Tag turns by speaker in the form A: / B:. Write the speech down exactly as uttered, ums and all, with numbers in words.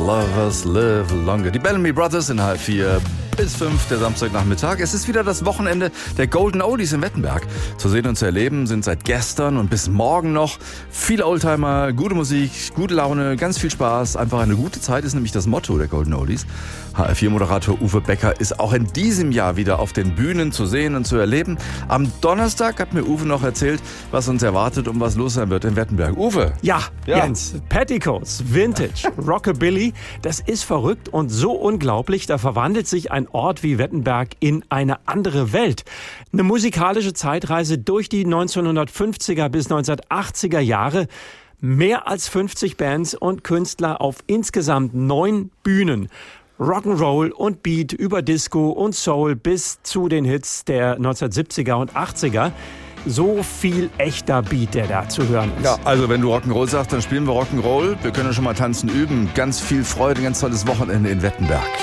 A: Lovers Live Longer. Die Bellamy Brothers in halb vier bis fünf der Samstagnachmittag. Es ist wieder das Wochenende der Golden Oldies in Wettenberg. Zu sehen und zu erleben sind seit gestern und bis morgen noch viele Oldtimer, gute Musik, gute Laune, ganz viel Spaß. Einfach eine gute Zeit ist nämlich das Motto der Golden Oldies. H R vier Moderator Uwe Becker ist auch in diesem Jahr wieder auf den Bühnen zu sehen und zu erleben. Am Donnerstag hat mir Uwe noch erzählt, was uns erwartet und was los sein wird in Wettenberg. Uwe!
B: Ja,
A: Ja.
B: Jens, Petticoats, Vintage, Rockabilly, das ist verrückt und so unglaublich, da verwandelt sich ein Ort wie Wettenberg in eine andere Welt. Eine musikalische Zeitreise durch die neunzehnhundertfünfziger bis neunzehnhundertachtziger Jahre. Mehr als fünfzig Bands und Künstler auf insgesamt neun Bühnen. Rock'n'Roll und Beat über Disco und Soul bis zu den Hits der neunzehnhundertsiebziger und achtziger. So viel echter Beat, der da zu hören ist.
A: Ja, also wenn du Rock'n'Roll sagst, dann spielen wir Rock'n'Roll. Wir können schon mal tanzen üben. Ganz viel Freude, ganz tolles Wochenende in Wettenberg.